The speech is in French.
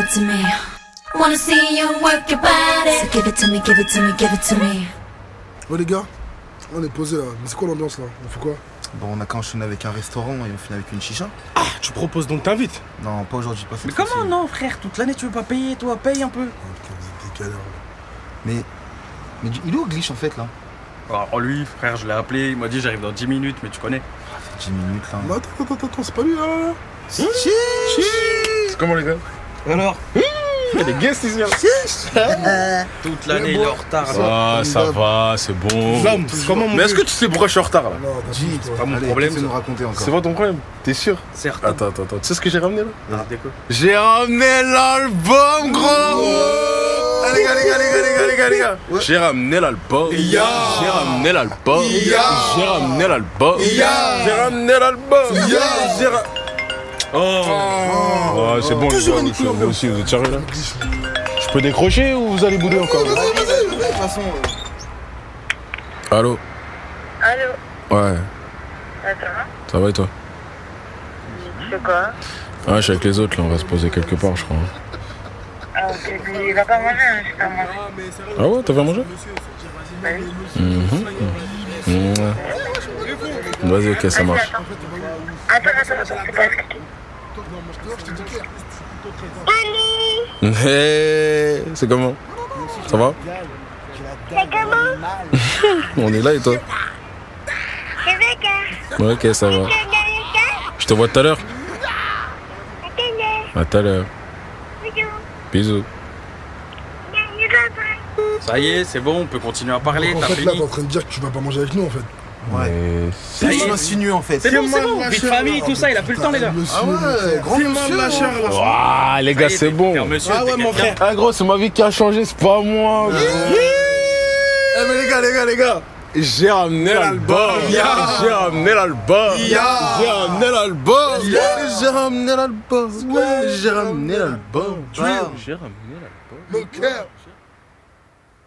it to me. Wanna see you work your body. So give it to me, give it to me, give it to me. Oh les gars, on est posé là. Mais c'est quoi l'ambiance là? On fait quoi? Bon, on a qu'à enchaîner avec un restaurant et on finit avec une chicha. Ah, tu proposes donc t'invites? Non, pas aujourd'hui, pas cette Mais comment fois-ci. non, frère? Toute l'année, tu veux pas payer, toi? Paye un peu. Oh putain, vous êtes des galères là. Mais il est où Glitch en fait là? Alors lui, frère, je l'ai appelé, il m'a dit j'arrive dans 10 minutes, mais tu connais. Ah, fait 10 minutes là. Mais attends, c'est pas lui là. C'est comment les gars? Alors? Il y a des guests ici. Toute l'année, il est en retard. Ah, ça va, c'est bon. Comment Mais est-ce que tu sais pourquoi je suis en retard là? Non, Dis, c'est pas mon allez, problème, essaie de ça. nous raconter encore. C'est pas ton problème? T'es sûr? Certes. Attends. Tu sais ce que j'ai ramené là? Ah, déco. J'ai ramené l'album, gros! Les gars. Ouais. J'ai ramené l'album. Ya. J'ai ramené l'album. Ya. J'ai ramené l'album. Ya. J'ai ramené l'album. Ya. J'ai ra- Oh. Ouais, c'est bon, les gars, vous aussi, vous êtes sérieux là? Je peux décrocher ou vous allez bouder encore? De toute façon. Allô? Allô, Ouais, attends, ça va et toi? tu fais quoi? Ouais, je suis avec les autres là, on va se poser quelque part, je crois. Ah, ok, il va pas manger, hein, je vais pas manger. Ah ouais, t'as fait à manger? Bah oui. Vas-y, ok, ça marche. Attends, c'est pas expliqué. Hey, c'est comment? Ça va? C'est comment? On est là et toi? C'est vrai que... Ouais, ok, ça va. Je te vois tout à l'heure. À tout à l'heure. Bisous. Ça y est, c'est bon, on peut continuer à parler, En t'as fait là, fini. t'es en train de dire que tu vas pas manger avec nous en fait. Ouais. Mais... C'est tu m'insinues en fait. C'est bon, vie de famille, tout ça, il a plus le temps, les gars. Ah ouais, grand monsieur. Ouah, les gars, Ça y est, c'est bon. t'es un monsieur, Ah ouais, t'es mon quelqu'un. frère. Ah gros, c'est ma vie qui a changé, c'est pas moi. Eh mais les gars. J'ai ramené l'album. Ya. J'ai ramené l'album. Ya. J'ai ramené l'album. Ya. J'ai ramené l'album. Ouais. J'ai ramené l'album. Ah. J'ai ramené l'album. No cap.